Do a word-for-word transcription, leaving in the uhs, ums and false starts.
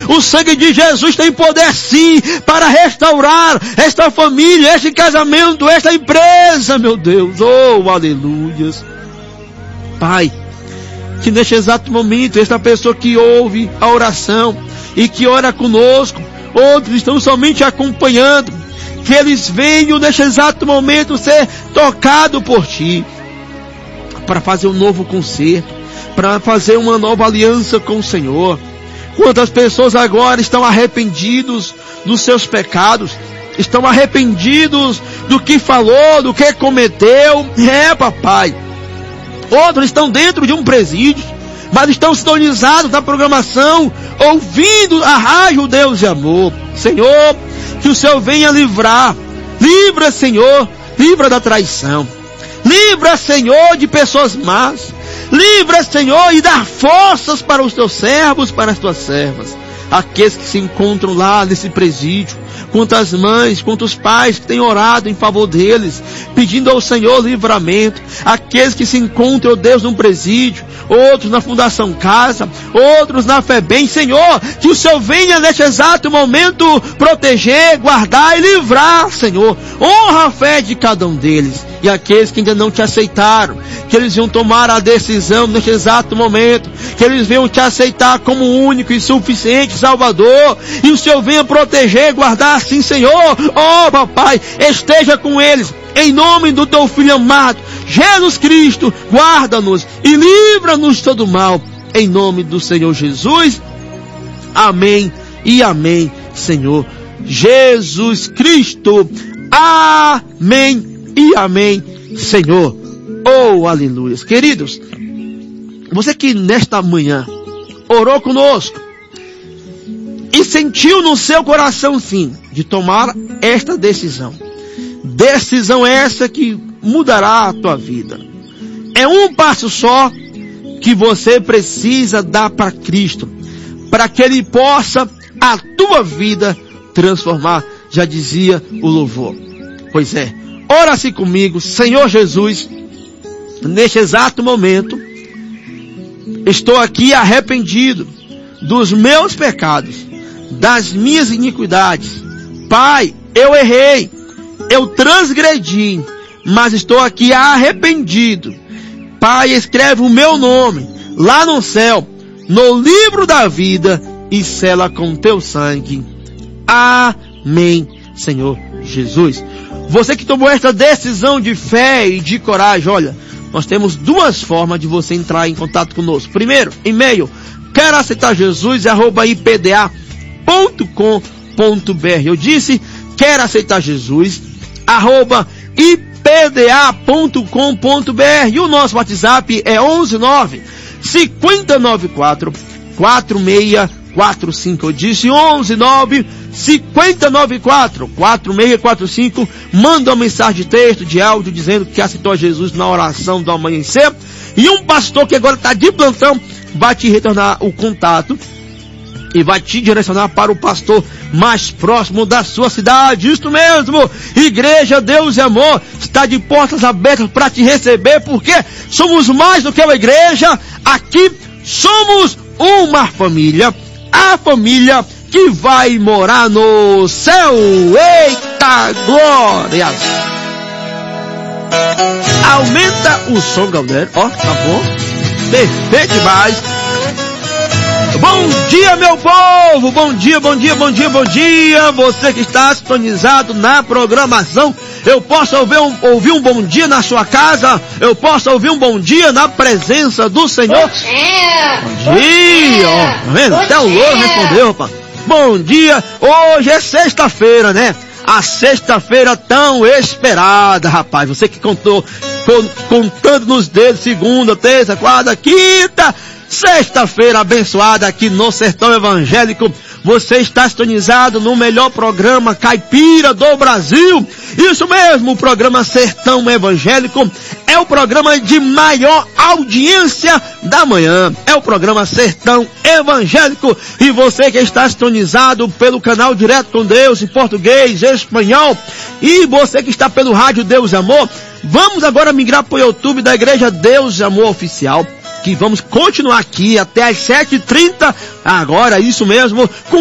O sangue de Jesus tem poder sim para restaurar esta família, este casamento, esta empresa, meu Deus. Oh, aleluias. Pai, que neste exato momento, esta pessoa que ouve a oração e que ora conosco, outros estão somente acompanhando, que eles venham neste exato momento ser tocados por Ti, para fazer um novo concerto, para fazer uma nova aliança com o Senhor. Quantas pessoas agora estão arrependidos dos seus pecados, estão arrependidos do que falou, do que cometeu. É, papai. Outros estão dentro de um presídio, mas estão sintonizados na programação, ouvindo a rádio Deus de Amor. Senhor, que o Senhor venha livrar. Livra, Senhor, livra da traição. Livra, Senhor, de pessoas más. Livra, Senhor, e dá forças para os teus servos, para as tuas servas. Aqueles que se encontram lá nesse presídio, quantas mães, quantos pais que têm orado em favor deles, pedindo ao Senhor livramento. Aqueles que se encontram, ó Deus, num presídio, outros na Fundação Casa, outros na FEBEM. Senhor, que o Senhor venha neste exato momento proteger, guardar e livrar, Senhor. Honra a fé de cada um deles. E aqueles que ainda não te aceitaram, que eles venham tomar a decisão neste exato momento, que eles venham te aceitar como único e suficiente Salvador, e o Senhor venha proteger, guardar, sim, Senhor. Oh, papai, esteja com eles, em nome do teu Filho amado, Jesus Cristo. Guarda-nos e livra-nos de todo mal, em nome do Senhor Jesus. Amém e amém, Senhor Jesus Cristo. Amém e amém, Senhor. Oh, aleluia. Queridos, você que nesta manhã orou conosco e sentiu no seu coração, sim, de tomar esta decisão. Decisão essa que mudará a tua vida. É um passo só que você precisa dar para Cristo, para que Ele possa a tua vida transformar, já dizia o louvor. Pois é, ora-se comigo. Senhor Jesus, neste exato momento, estou aqui arrependido dos meus pecados, das minhas iniquidades. Pai, eu errei, eu transgredi, mas estou aqui arrependido. Pai, escreve o meu nome lá no céu, no livro da vida, e sela com teu sangue. Amém, Senhor Jesus. Você que tomou esta decisão de fé e de coragem, olha, nós temos duas formas de você entrar em contato conosco. Primeiro, e-mail, quero aceitar Jesus, arroba i p d a ponto com ponto b r. Eu disse, quero aceitar Jesus, arroba i p d a ponto com ponto b r. E o nosso WhatsApp é onze nove, cinco nove quatro, quatro seis quatro cinco. Eu disse onze nove, cinco nove quatro, quatro seis quatro cinco. Manda uma mensagem de texto, de áudio, dizendo que aceitou a Jesus na oração do amanhecer. E um pastor que agora está de plantão vai te retornar o contato e vai te direcionar para o pastor mais próximo da sua cidade. Isso mesmo, Igreja Deus e Amor está de portas abertas para te receber, porque somos mais do que uma igreja. Aqui somos uma família, a família que vai morar no céu. Eita glórias! Aumenta o som, galera. Ó, tá bom? Perfeito demais. Bom dia, meu povo! Bom dia, bom dia, bom dia, bom dia! Você que está sintonizado na programação, eu posso ouvir um, ouvir um bom dia na sua casa, eu posso ouvir um bom dia na presença do Senhor. Bom dia! Bom dia! Ó, tá vendo? Até o louro respondeu, rapaz. Bom dia! Hoje é sexta-feira, né? A sexta-feira tão esperada, rapaz. Você que contou, contando nos dedos, segunda, terça, quarta, quinta... Sexta-feira abençoada aqui no Sertão Evangélico. Você está sintonizado no melhor programa caipira do Brasil. Isso mesmo, o programa Sertão Evangélico é o programa de maior audiência da manhã. É o programa Sertão Evangélico. E você que está sintonizado pelo canal Direto com Deus, em português, espanhol, e você que está pelo rádio Deus e Amor, vamos agora migrar para o YouTube da Igreja Deus e Amor Oficial, que vamos continuar aqui até às sete e trinta, agora, isso mesmo, com